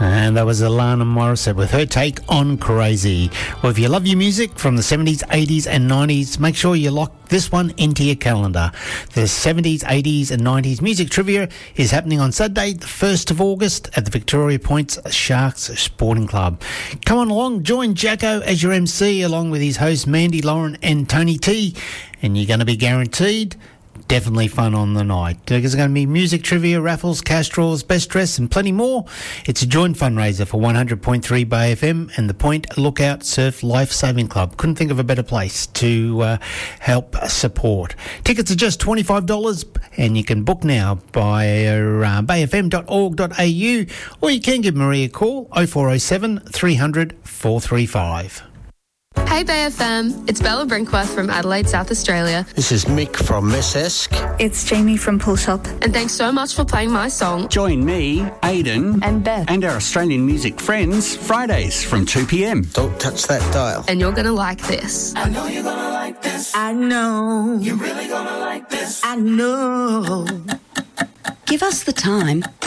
And that was Alana Morissette with her take on Crazy. Well, if you love your music from the 70s, 80s and 90s, make sure you lock this one into your calendar. The 70s, 80s and 90s music trivia is happening on Saturday, the 1st of August at the Victoria Points Sharks Sporting Club. Come on along, join Jacko as your MC along with his hosts Mandy, Lauren and Tony T, and you're going to be guaranteed definitely fun on the night. There's going to be music trivia, raffles, cash draws, best dress and plenty more. It's a joint fundraiser for 100.3 Bay FM and the Point Lookout Surf Life Saving Club. Couldn't think of a better place to help support. Tickets are just $25 and you can book now by bayfm.org.au or you can give Marie a call 0407 300 435. Hey Bay FM, it's Bella Brinkworth from Adelaide, South Australia. This is Mick from Miss Esk. It's Jamie from Pull Shop. And thanks so much for playing my song. Join me, Aidan, and Beth, and our Australian music friends, Fridays from 2 p.m. Don't touch that dial. And you're going to like this. I know you're going to like this. I know. You're really going to like this. I know. Give us the time